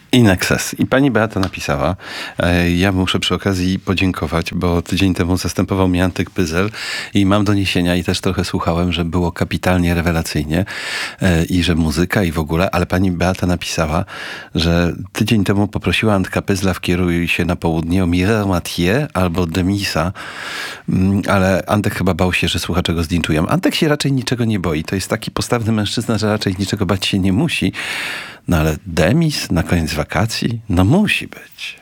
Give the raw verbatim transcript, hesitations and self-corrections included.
In excess. I pani Beata napisała, e, ja muszę przy okazji podziękować, bo tydzień temu zastępował mnie Antek Pyzel i mam doniesienia i też trochę słuchałem, że było kapitalnie, rewelacyjnie e, i że muzyka i w ogóle, ale pani Beata napisała, że tydzień temu poprosiła Antka Pyzla w Kieruj się na południe o Mireille Mathieu albo Demisa, mm, ale Antek chyba bał się, że słuchacze go zdjętują. Antek się raczej niczego nie boi. To jest taki postawny mężczyzna, że raczej niczego bać się nie musi. No ale Demis na koniec wakacji? No musi być.